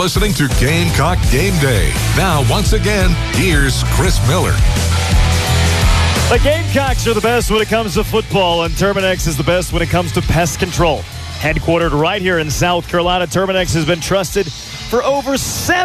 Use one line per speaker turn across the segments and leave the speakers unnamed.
listening to Gamecock Game Day. Now, once again, here's Chris Miller.
The Gamecocks are the best when it comes to football, and Terminix is the best when it comes to pest control. Headquartered right here in South Carolina, Terminix has been trusted for over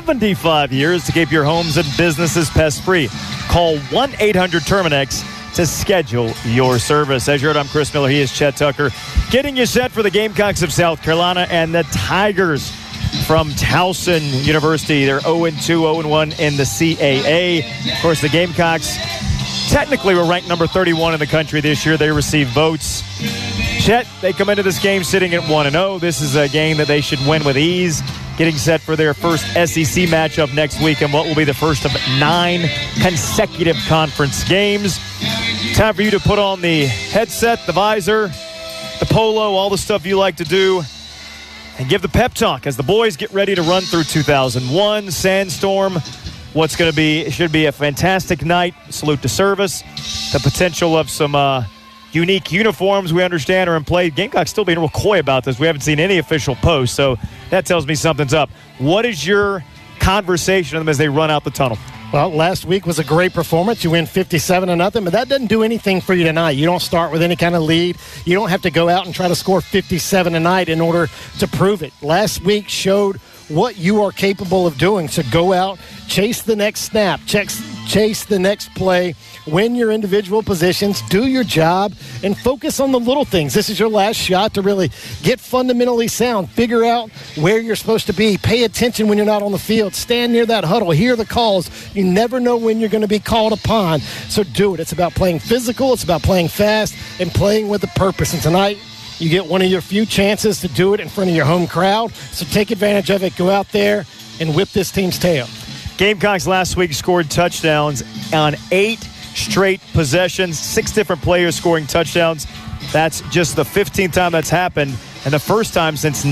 75 years to keep your homes and businesses pest-free. Call 1-800-TERMINX to schedule your service. As you heard, I'm Chris Miller. He is Chet Tucker. Getting you set for the Gamecocks of South Carolina and the Tigers from Towson University. They're 0-2, 0-1 in the CAA. Of course, the Gamecocks technically were ranked number 31 in the country this year. They received votes. Chet, they come into this game sitting at 1-0. This is a game that they should win with ease, getting set for their first SEC matchup next week and what will be the first of 9 consecutive conference games. Time for you to put on the headset, the visor, the polo, all the stuff you like to do, and give the pep talk as the boys get ready to run through 2001 Sandstorm. What's going to be, should be a fantastic night. Salute to service. The potential of some unique uniforms we understand are in play. Gamecocks still being real coy about this. We haven't seen any official posts, so that tells me something's up. What is your conversation with them as they run out the tunnel?
Well, last week was a great performance. You win 57-0, but that doesn't do anything for you tonight. You don't start with any kind of lead. You don't have to go out and try to score 57 tonight in order to prove it. Last week showed what you are capable of doing. So go out, chase the next snap, chase the next play, win your individual positions, do your job, and focus on the little things. This is your last shot to really get fundamentally sound, figure out where you're supposed to be, pay attention when you're not on the field, stand near that huddle, hear the calls. You never know when you're going to be called upon, so do it. It's about playing physical, it's about playing fast, and playing with a purpose. And tonight, you get one of your few chances to do it in front of your home crowd, so take advantage of it. Go out there and whip this team's tail.
Gamecocks last week scored touchdowns on 8 straight possessions, 6 different players scoring touchdowns. That's just the 15th time that's happened, and the first time since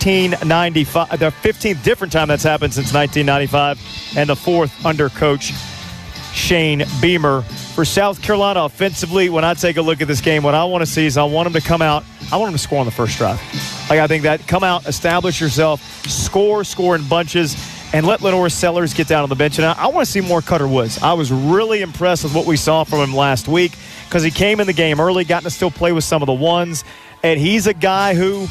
1995, the 15th different time that's happened since 1995, and the 4th under Coach Shane Beamer. For South Carolina offensively, when I take a look at this game, what I want to see is I want them to come out, I want them to score on the first drive. I think that come out, establish yourself, score in bunches, and let Lenore Sellers get down on the bench. And I want to see more Cutter Woods. I was really impressed with what we saw from him last week because he came in the game early, got to still play with some of the ones, and he's a guy who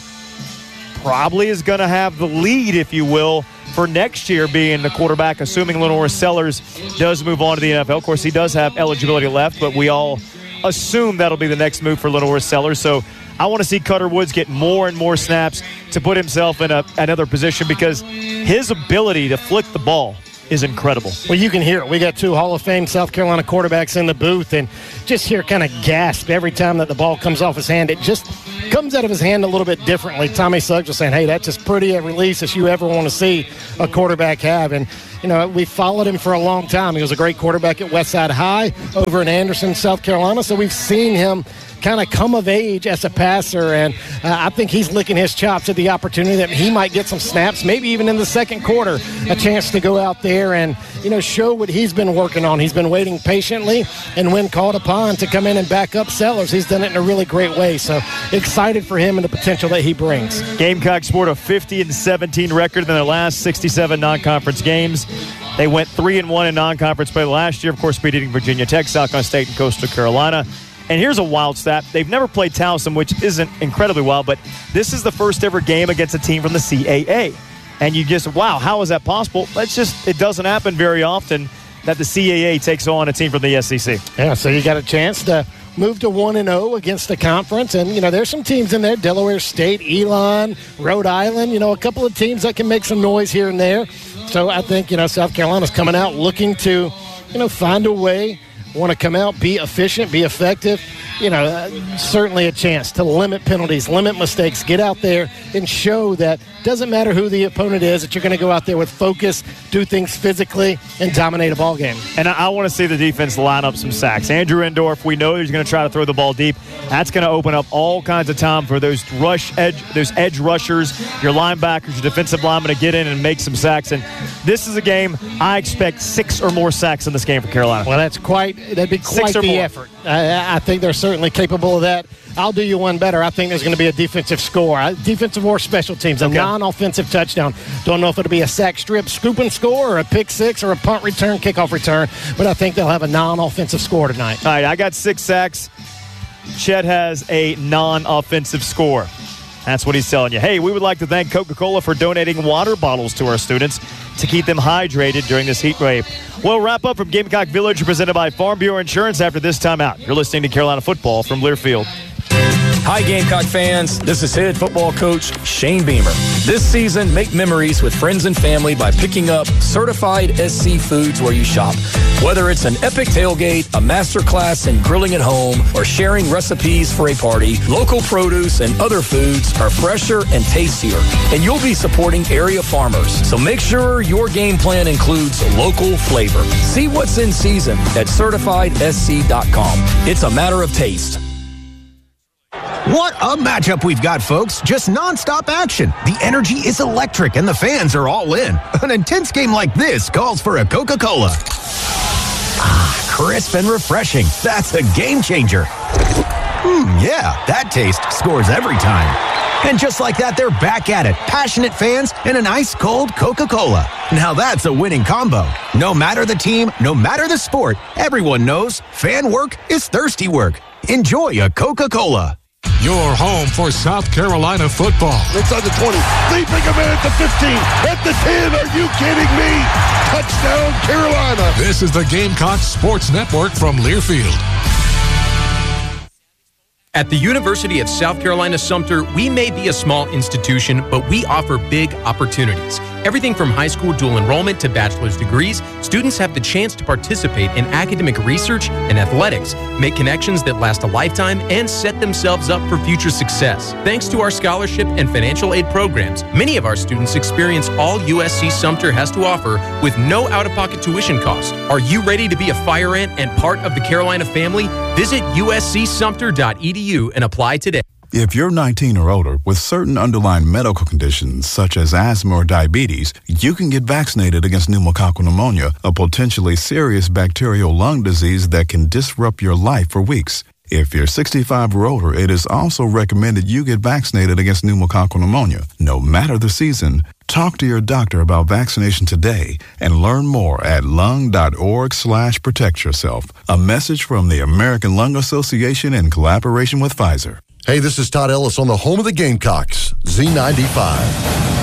probably is going to have the lead, if you will, for next year being the quarterback, assuming Lenore Sellers does move on to the NFL. Of course, he does have eligibility left, but we all assume that'll be the next move for Lenore Sellers. So I want to see Cutter Woods get more and more snaps to put himself in another position because his ability to flick the ball is incredible.
Well, you can hear it. We got 2 Hall of Fame South Carolina quarterbacks in the booth, and just hear kind of gasp every time that the ball comes off his hand. It just comes out of his hand a little bit differently. Tommy Suggs was saying, hey, that's as pretty a release as you ever want to see a quarterback have. And, you know, we followed him for a long time. He was a great quarterback at Westside High over in Anderson, South Carolina. So we've seen him kind of come of age as a passer, and I think he's licking his chops at the opportunity that he might get some snaps, maybe even in the second quarter, a chance to go out there and, you know, show what he's been working on. He's been waiting patiently, and when called upon to come in and back up Sellers, he's done it in a really great way. So excited for him and the potential that he brings.
Gamecocks scored a 50-17 record in their last 67 non-conference games. They went 3-1 in non-conference play last year, of course, beating Virginia Tech, South Carolina State, and Coastal Carolina. And here's a wild stat. They've never played Towson, which isn't incredibly wild, but this is the first ever game against a team from the CAA. And you just, wow, how is that possible? It doesn't happen very often that the CAA takes on a team from the SEC.
Yeah, so you got a chance to move to 1-0 against the conference. And, you know, there's some teams in there, Delaware State, Elon, Rhode Island, you know, a couple of teams that can make some noise here and there. So I think, you know, South Carolina's coming out looking to, you know, find a way, want to come out, be efficient, be effective. You know, certainly a chance to limit penalties, limit mistakes, get out there and show that doesn't matter who the opponent is, that you're going to go out there with focus, do things physically, and dominate a ball game.
And I want to see the defense line up some sacks. Andrew Endorf, we know he's going to try to throw the ball deep. That's going to open up all kinds of time for those edge rushers, your linebackers, your defensive linemen to get in and make some sacks. And this is a game I expect 6 or more sacks in this game for Carolina.
Well, that'd be quite the effort. I think they're certainly capable of that. I'll do you one better. I think there's going to be a defensive score, defensive or special teams, a non-offensive touchdown. Don't know if it'll be a sack strip, scoop and score, or a pick six, or a punt return, kickoff return, but I think they'll have a non-offensive score tonight.
All right, I got 6 sacks. Chet has a non-offensive score. That's what he's telling you. Hey, we would like to thank Coca-Cola for donating water bottles to our students to keep them hydrated during this heat wave. We'll wrap up from Gamecock Village, presented by Farm Bureau Insurance after this timeout. You're listening to Carolina Football from Learfield.
Hi, Gamecock fans. This is head football coach Shane Beamer. This season, make memories with friends and family by picking up certified SC foods where you shop. Whether it's an epic tailgate, a master class in grilling at home, or sharing recipes for a party, local produce and other foods are fresher and tastier. And you'll be supporting area farmers. So make sure your game plan includes local flavor. See what's in season at CertifiedSC.com. It's a matter of taste.
What a matchup we've got, folks. Just nonstop action. The energy is electric and the fans are all in. An intense game like this calls for a Coca-Cola. Ah, crisp and refreshing. That's a game changer. Yeah, that taste scores every time. And just like that, they're back at it. Passionate fans and an ice-cold Coca-Cola. Now that's a winning combo. No matter the team, no matter the sport, everyone knows fan work is thirsty work. Enjoy a Coca-Cola.
Your home for South Carolina football.
Inside the 20, leaping a man at the 15, at the 10. Are you kidding me? Touchdown, Carolina.
This is the Gamecock Sports Network from Learfield.
At the University of South Carolina Sumter, we may be a small institution, but we offer big opportunities. Everything from high school dual enrollment to bachelor's degrees, students have the chance to participate in academic research and athletics, make connections that last a lifetime, and set themselves up for future success. Thanks to our scholarship and financial aid programs, many of our students experience all USC Sumter has to offer with no out-of-pocket tuition cost. Are you ready to be a fire ant and part of the Carolina family? Visit uscsumter.edu and apply today.
If you're 19 or older with certain underlying medical conditions such as asthma or diabetes, you can get vaccinated against pneumococcal pneumonia, a potentially serious bacterial lung disease that can disrupt your life for weeks. If you're 65 or older, it is also recommended you get vaccinated against pneumococcal pneumonia. No matter the season, talk to your doctor about vaccination today and learn more at lung.org/protect yourself. A message from the American Lung Association in collaboration with Pfizer.
Hey, this is Todd Ellis on the home of the Gamecocks, Z95.